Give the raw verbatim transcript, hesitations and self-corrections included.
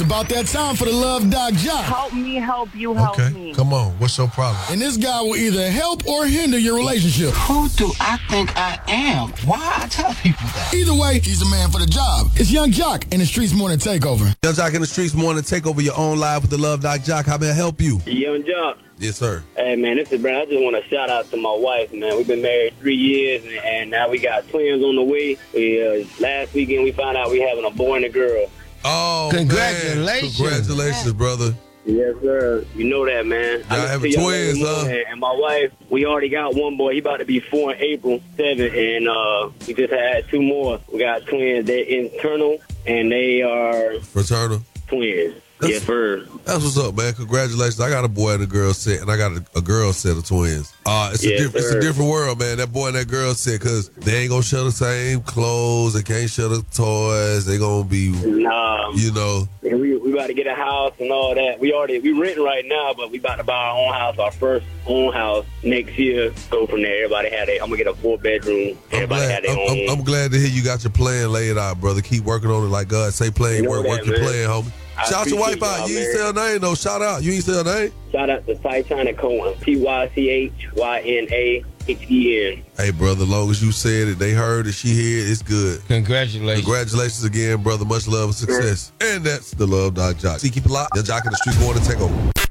About that time for the Love Doc Jock. Help me, help you, help okay. me. Come on. What's your problem? And this guy will either help or hinder your relationship. Who do I think I am? Why I tell people that? Either way, he's the man for the job. It's Young Jock in the Streets Morning Takeover. Young Jock in the Streets Morning Takeover, your own live with the Love Doc Jock. How may I help you? Young Jock. Yes, sir. Hey, man, this is Brandon. I just want to shout out to my wife, man. We've been married three years, and, and now we got twins on the way. We, uh, last weekend, we found out we having a boy and a girl. Oh, congratulations. Man. Congratulations, brother. Yes, sir. You know that, man. Y'all having twins, huh? And, and my wife, we already got one boy. He about to be four in April seventh, and uh, we just had two more. We got twins. They're internal, and they are... Fraternal? Twins. That's, yes, sir. That's what's up, man. Congratulations. I got a boy and a girl set, and I got a, a girl set of twins. Uh, it's, yes, a diff- it's a different world, man. That boy and that girl set, because they ain't going to share the same clothes. They can't share the toys. They going to be, nah, you know. And we we about to get a house and all that. We already, we renting right now, but we about to buy our own house, our first own house next year. Go from there. Everybody had a, I'm going to get a four bedroom. Everybody I'm glad, had their I'm, own. I'm, I'm glad to hear you got your plan laid out, brother. Keep working on it like God say plan, You know work, that, work your man. plan, homie. I Shout your wife out. y'all, You ain't man. say her name, though. Shout out. You ain't say her name? Shout out to Ty China Cohen. P Y C H Y N A H E N. Hey, brother, long as you said it, they heard it, she heard it, it's good. Congratulations. Congratulations again, brother. Much love and success. And that's the Love Doc Jock. See, keep it locked. The Jock in the Street going to take over.